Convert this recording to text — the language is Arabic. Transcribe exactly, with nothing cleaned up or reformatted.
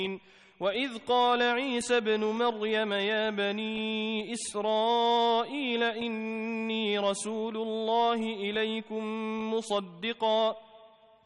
وإذ قال عيسى ابن مريم يا بني إسرائيل إني رسول الله إليكم مصدقا